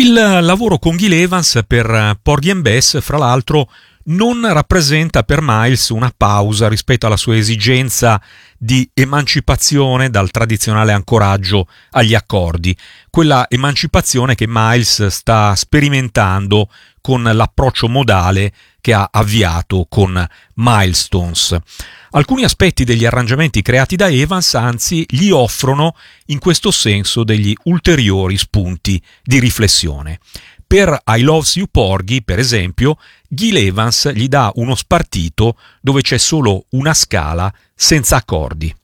Il lavoro con Gil Evans per Porgy and Bess, fra l'altro, non rappresenta per Miles una pausa rispetto alla sua esigenza di emancipazione dal tradizionale ancoraggio agli accordi, quella emancipazione che Miles sta sperimentando con l'approccio modale che ha avviato con Milestones. Alcuni aspetti degli arrangiamenti creati da Evans, anzi, gli offrono in questo senso degli ulteriori spunti di riflessione. Per I Loves You Porgy, per esempio, Gil Evans gli dà uno spartito dove c'è solo una scala senza accordi.